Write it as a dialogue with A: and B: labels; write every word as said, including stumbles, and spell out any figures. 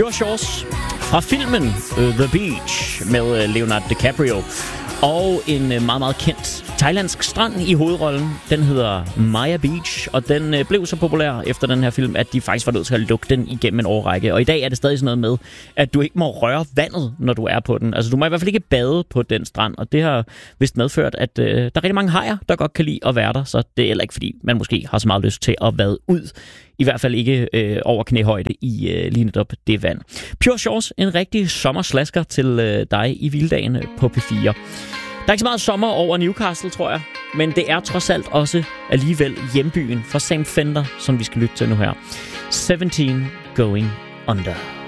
A: Pure Shores fra filmen uh, The Beach med uh, Leonardo DiCaprio. Og en uh, meget, meget kendt thailandsk strand i hovedrollen. Den hedder Maya Beach, og den uh, blev så populær efter den her film, at de faktisk var nødt til at lukke den igennem en årrække. Og i dag er det stadig sådan noget med, at du ikke må røre vandet, når du er på den. Altså, du må i hvert fald ikke bade på den strand, og det har vist medført, at uh, der er rigtig mange hajer, der godt kan lide at være der. Så det er heller ikke, fordi man måske har så meget lyst til at vade ud. I hvert fald ikke øh, over knæhøjde i øh, lige netop det vand. Pure Shores, en rigtig sommerslasker til øh, dig i hviledagen på P fire. Der er ikke så meget sommer over Newcastle, tror jeg. Men det er trods alt også alligevel hjembyen for Sam Fender, som vi skal lytte til nu her. sytten Going Under.